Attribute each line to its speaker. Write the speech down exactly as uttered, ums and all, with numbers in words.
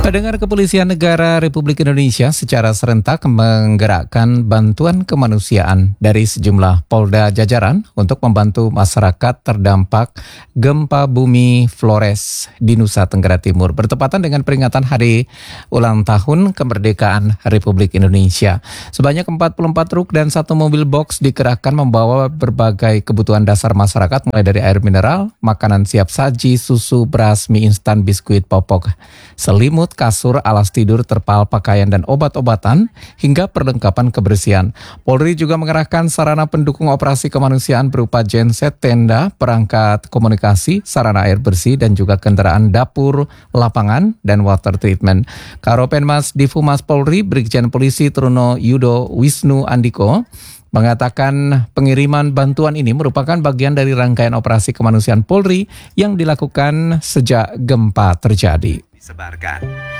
Speaker 1: Pendengar, Kepolisian Negara Republik Indonesia secara serentak menggerakkan bantuan kemanusiaan dari sejumlah Polda jajaran untuk membantu masyarakat terdampak gempa bumi Flores di Nusa Tenggara Timur bertepatan dengan peringatan hari ulang tahun kemerdekaan Republik Indonesia. Sebanyak empat puluh empat truk dan satu mobil box dikerahkan membawa berbagai kebutuhan dasar masyarakat mulai dari air mineral, makanan siap saji, susu, beras, mie instan, biskuit, popok, selimut, kasur, alas tidur, terpal, pakaian, dan obat-obatan, hingga perlengkapan kebersihan. Polri juga mengerahkan sarana pendukung operasi kemanusiaan berupa genset, tenda, perangkat komunikasi, sarana air bersih, dan juga kendaraan dapur, lapangan, dan water treatment. Karopenmas Difumas Polri, Brigjen Polisi Truno Yudo Wisnu Andiko, mengatakan pengiriman bantuan ini merupakan bagian dari rangkaian operasi kemanusiaan Polri yang dilakukan sejak gempa terjadi.
Speaker 2: Disebarkan.